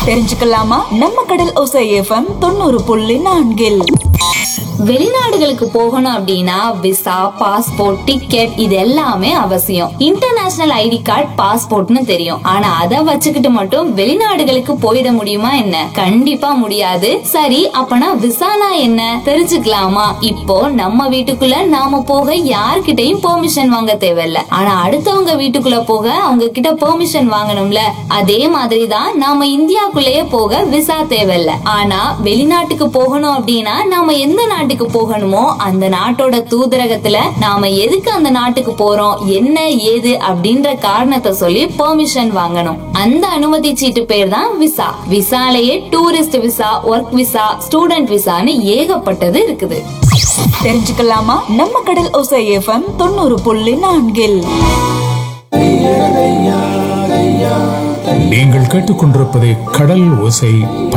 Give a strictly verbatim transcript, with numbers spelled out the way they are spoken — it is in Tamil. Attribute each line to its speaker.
Speaker 1: தெரிஞ்சுக்கலாமா? நம்ம கடல் ஓசை எஃப்எம் தொண்ணூறு புள்ளி நான்கில்.
Speaker 2: வெளிநாடுகளுக்கு போகணும் அப்படின்னா விசா, பாஸ்போர்ட், டிக்கெட் இது எல்லாமே அவசியம். இன்டர்நேஷனல் ஐடி கார்டு, பாஸ்போர்ட்னு தெரியும். ஆனா அதை வச்சுக்கிட்டு மட்டும் வெளிநாடுகளுக்கு போயிட முடியுமா என்ன? கண்டிப்பா முடியாது. சரி, அப்பனா விசானா என்ன தெரிஞ்சுக்கலாமா? இப்போ நம்ம வீட்டுக்குள்ள நாம போக யார்கிட்டயும் பெர்மிஷன் வாங்க தேவையில்ல. ஆனா அடுத்தவங்க வீட்டுக்குள்ள போக அவங்க கிட்ட பெர்மிஷன் வாங்கணும்ல. அதே மாதிரிதான் நாம இந்தியாக்குள்ளேயே போக விசா தேவையில்ல. ஆனா வெளிநாட்டுக்கு போகணும் அப்படின்னா நாம எந்த நாட்டுக்கு போகணுமோ அந்த நாட்டோட தூதரகத்துல நாம எதுக்கு அந்த நாட்டுக்கு போறோம், என்ன ஏது அப்படின்ற காரணத்தை சொல்லி பெர்மிஷன் வாங்கணும். அந்த அனுமதி சீட்டு பேர் தான் visa. விசாலேயே tourist visa, work visa, student விசான்னு ஏகப்பட்டது இருக்குது.
Speaker 1: தெரிஞ்சுக்கலாமா? நம்ம கடல் ஓசை எஃப்எம் தொண்ணூறு புள்ளி நான்கில்.
Speaker 3: நீங்கள் கேட்டுக்கொண்டிருப்பது கடல் ஓசை